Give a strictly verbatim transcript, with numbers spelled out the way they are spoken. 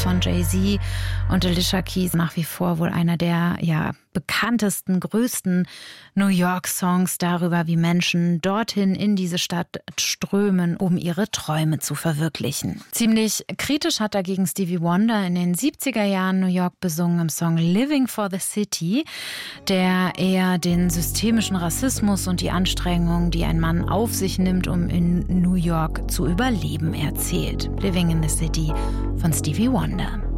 von Jay-Z und Alicia Keys nach wie vor wohl einer der ja, bekanntesten, größten New York-Songs darüber, wie Menschen dorthin in diese Stadt strömen, um ihre Träume zu verwirklichen. Ziemlich kritisch hat dagegen Stevie Wonder in den siebziger Jahren New York besungen im Song Living for the City, der eher den systemischen Rassismus und die Anstrengungen, die ein Mann auf sich nimmt, um in New York zu überleben, erzählt. Living in the City von Stevie Wonder.